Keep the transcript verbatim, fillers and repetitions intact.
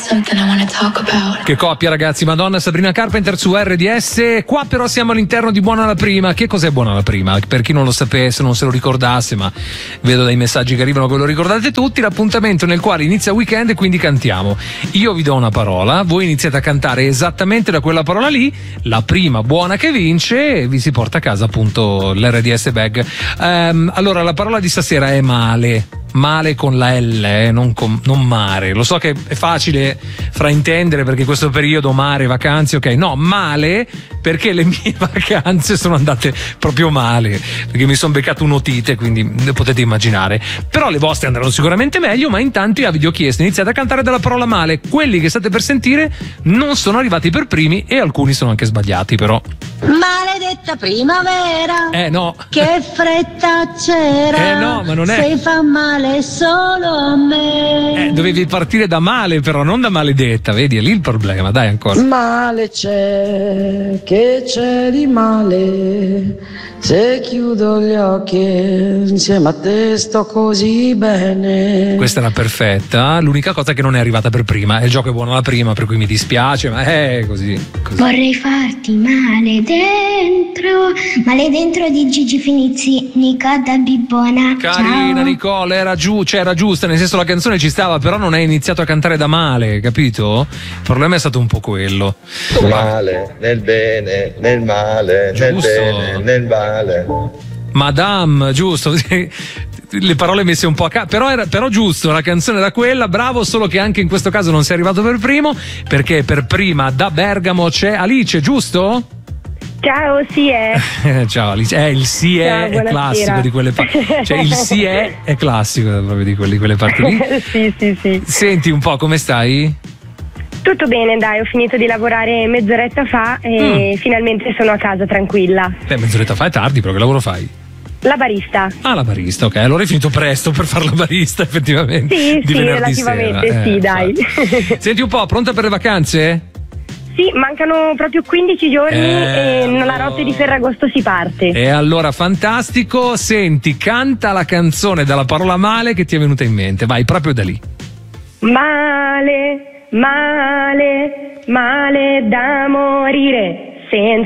Che coppia, ragazzi, Madonna, Sabrina Carpenter su R D S. Qua però siamo all'interno di Buona la Prima. Che cos'è Buona la Prima? Per chi non lo sapesse, non se lo ricordasse, ma vedo dai messaggi che arrivano che lo ricordate tutti, l'appuntamento nel quale inizia weekend e quindi cantiamo. Io vi do una parola, voi iniziate a cantare esattamente da quella parola lì, la prima buona che vince e vi si porta a casa appunto l'R D S bag. Um, allora, la parola di stasera è male. Male con la L, eh, non, con, non mare. Lo so che è facile fraintendere perché questo periodo mare, vacanze, ok. No, male perché le mie vacanze sono andate proprio male, perché mi sono beccato un'otite, quindi potete immaginare. Però le vostre andranno sicuramente meglio, ma intanto io vi ho chiesto, iniziate a cantare della parola male. Quelli che state per sentire non sono arrivati per primi e alcuni sono anche sbagliati, però. Maledetta primavera, Eh no. che fretta c'era. Eh no, ma non è. Se fa male solo a me. Eh, dovevi partire da male, però non da maledetta, vedi, è lì il problema, dai ancora. Male c'è, che c'è di male, se chiudo gli occhi insieme a te sto così bene. Questa era perfetta, l'unica cosa che non è arrivata per prima, il gioco è buono la prima, per cui mi dispiace, ma è così, così. Vorrei farti male dentro, male dentro di Gigi Finizzi, Nico da Bibbona. Carina. Ciao. Nicole, era giù, cioè era giusta, nel senso la canzone ci stava, però non hai iniziato a cantare da male, capito? Il problema è stato un po' quello. Male, nel bene, nel male, Giusto. nel bene, nel male. Madame, giusto, le parole messe un po' a caso, però, era, però giusto, la canzone era quella, bravo, solo che anche in questo caso non sei arrivato per primo, perché per prima da Bergamo c'è Alice, giusto? Ciao, sì è. Ciao Alice, eh, il sì è, Ciao, è buonasera. classico di quelle parti, cioè il sì è è classico proprio di quelli, quelle parti lì. Sì, sì, sì. Senti un po', come stai? Tutto bene, dai, ho finito di lavorare mezz'oretta fa e Mm. finalmente sono a casa tranquilla. Beh, mezz'oretta fa è tardi, però che lavoro fai? La barista. Ah, la barista, ok, allora hai finito presto per fare la barista, effettivamente. Sì, di sì, venerdì relativamente, sera. sì, Eh, dai. infatti. Senti un po', pronta per le vacanze? Sì, mancano proprio quindici giorni Eh, e nella notte di Ferragosto si parte. E allora, fantastico, senti, canta la canzone dalla parola male che ti è venuta in mente, vai proprio da lì. Male, male, male da morire, senza